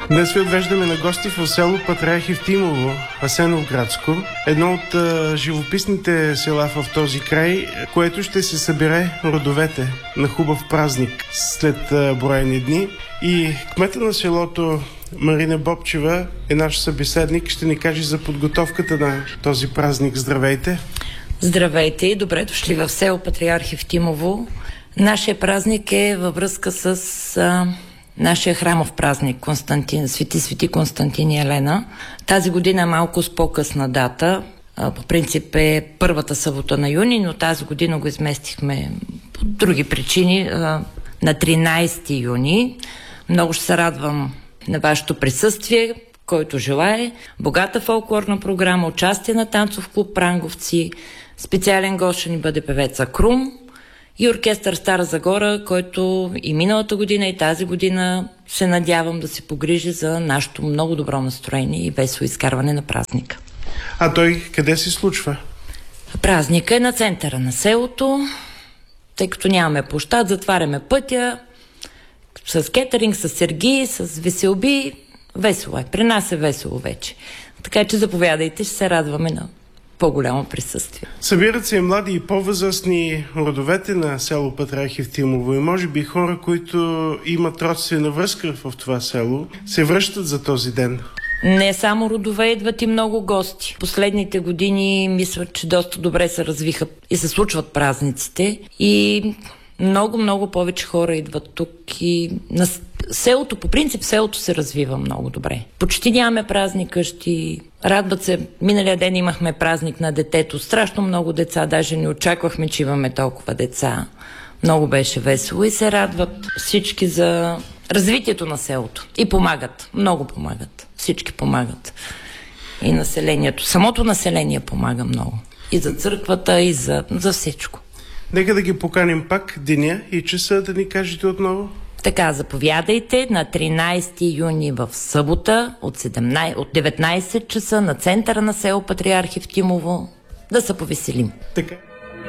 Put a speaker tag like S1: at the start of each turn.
S1: Днес ви отвеждаме на гости в село Патриарх Евтимово, Асеновградско, едно от живописните села в този край, което ще се събере родовете на хубав празник след броени дни. И кмета на селото Марина Бобчева е наш събеседник, ще ни каже за подготовката на този празник. Здравейте!
S2: Здравейте и добре дошли в село Патриарх Евтимово. Нашия празник е във връзка с нашия храмов празник Свети Константин и Елена. Тази година е малко с по-късна дата. По принцип е първата събота на юни, но тази година го изместихме по други причини на 13 юни. Много ще се радвам на вашето присъствие, който желае. Богата фолклорна програма, участие на танцов клуб Пранговци, специален гост ще ни бъде певеца Крум и оркестър Стара Загора, който и миналата година, и тази година се надявам да се погрижи за нашето много добро настроение и весело изкарване на празника.
S1: А той къде се случва?
S2: Празника е на центъра на селото, тъй като нямаме площад, затваряме пътя с кетеринг, с сергии, с веселби. Весело е. При нас е весело вече. Така че заповядайте, ще се радваме на по-голямо присъствие.
S1: Събират се млади и по-възрастни родовете на село Патриарх Евтимово и може би хора, които имат родствена връзка в това село, се връщат за този ден.
S2: Не само родове, идват и много гости. Последните години мисля, че доста добре се развиха и се случват празниците и много повече хора идват тук и на селото, по принцип селото се развива много добре. Почти нямаме празни къщи, радват се. Миналия ден имахме празник на детето, страшно много деца, даже не очаквахме, че имаме толкова деца. Много беше весело и се радват всички за развитието на селото. И помагат, много помагат, всички помагат. И населението, самото население помага много. И за църквата, и за всичко.
S1: Нека да ги поканим пак деня и часа да ни кажете отново.
S2: Така, заповядайте на 13 юни в събота от 19 часа на центъра на село Патриарх Евтимово да се повеселим.
S1: Така.